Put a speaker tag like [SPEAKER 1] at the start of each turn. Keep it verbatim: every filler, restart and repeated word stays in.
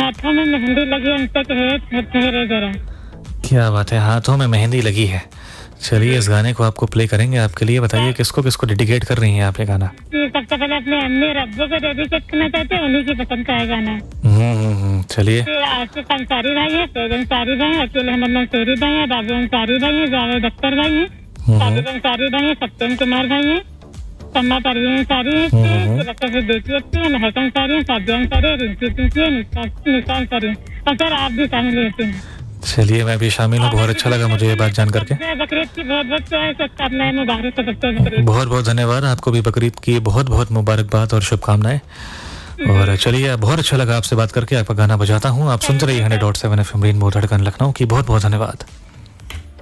[SPEAKER 1] हाथों में मेहंदी लगी उनसे कहे ठहरे जरा।
[SPEAKER 2] क्या बात है, हाथों में मेहंदी लगी है। चलिए इस गाने को आपको प्ले करेंगे आपके लिए। बताइए किसको किसको डेडिकेट कर रही हैं आप ये गाना?
[SPEAKER 1] सबसे पहले अपने अम्मी और अब्बू को डेडिकेट करना चाहते हैं, उन्हीं की पसंद का है गाना।
[SPEAKER 2] हम्म चलिए।
[SPEAKER 1] आसिफ अंसारी भाई है, फैज अंसारी भाई है, अकील अहमद अंसारी भाई है, बाबू अंसारी भाई है, जावेद अख्तर भाई है, साजिद अंसारी भाई है, सत्यम कुमार भाई है, सम्मा परवीन अंसारी है, बेटी अच्छी है, महक अंसारी है, साजिया अंसारी है, रिंकी सिंह है, निशा अंसारी है, और सर आप भी शामिल होते हैं।
[SPEAKER 2] चलिए मैं भी शामिल हूँ। बहुत अच्छा लगा मुझे ये बात जान करके।
[SPEAKER 1] बकरीद की बहुत बहुत मुबारक हो।
[SPEAKER 2] बहुत बहुत धन्यवाद। आपको भी बकरीद की बहुत बहुत मुबारकबाद और शुभकामनाएं। और चलिए बहुत अच्छा लगा आपसे बात करके। आपका गाना बजाता हूँ, आप सुनते रहिए hundred dot seven F M rainbow धड़कन लखनऊ की। बहुत बहुत धन्यवाद।